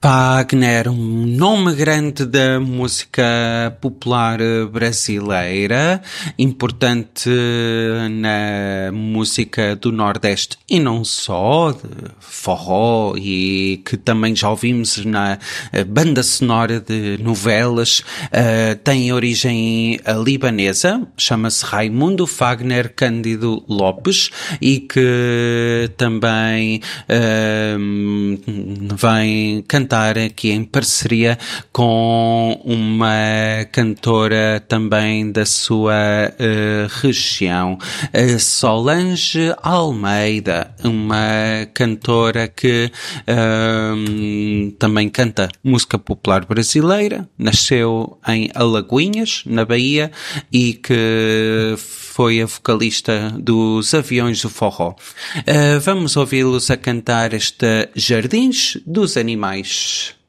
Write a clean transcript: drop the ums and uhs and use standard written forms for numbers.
Fagner, um nome grande da música popular brasileira, importante na música do Nordeste e não só, de forró, e que também já ouvimos na banda sonora de novelas. Tem origem libanesa, chama-se Raimundo Fagner Cândido Lopes, e que também vem cantar aqui em parceria com uma cantora também da sua região, Solange Almeida, uma cantora que também canta música popular brasileira, nasceu em Alagoinhas, na Bahia, e que foi a vocalista dos Aviões do Forró. Vamos ouvi-los a cantar esta Jardins dos Animais.